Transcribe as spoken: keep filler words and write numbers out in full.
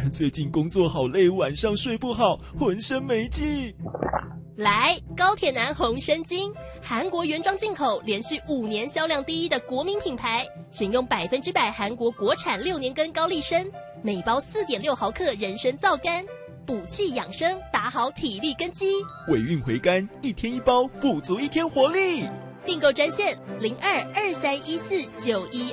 最近工作好累，晚上睡不好，浑身没劲。 来，高铁男红参精，韩国原装进口，连续五年销量第一的国民品牌，选用百分之百韩国国产六年根高丽参，每包四点六毫克人参皂苷，补气养生，打好体力根基。 尾韵回甘，一天一包，补足一天活力。 订购专线零二二三一四九一